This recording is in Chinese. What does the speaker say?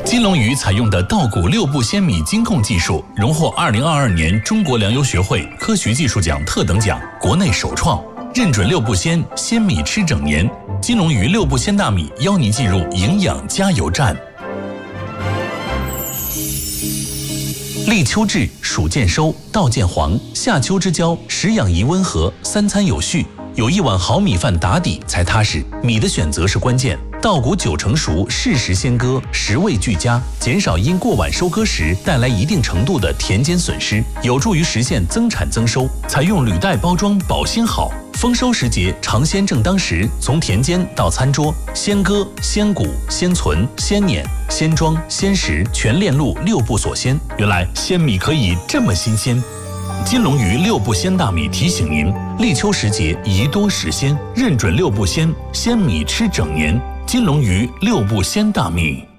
金龙鱼采用的稻谷6步鲜米精控技术，荣获2022年中国粮油学会科学技术奖特等奖，国内首创，认准6步鲜，鲜米吃整年。金龙鱼6步鲜大米邀您进入营养加油站。立秋至，暑渐收，稻渐黄，夏秋之交，食养宜温和，三餐有序，有一碗好米饭打底才踏实。米的选择是关键，稻谷9成熟，适时先割，食味俱佳，减少因过晚收割时带来一定程度的田间损失，有助于实现增产增收。采用铝袋包装，保鲜好。丰收时节，尝鲜正当时，从田间到餐桌，鲜割、鲜谷、鲜存、鲜碾、鲜装、鲜食，全链路6步锁鲜。原来鲜米可以这么新鲜。金龙鱼6步鲜大米提醒您：立秋时节宜多食鲜，认准6步鲜，鲜米吃整年。金龙鱼6步鲜大米。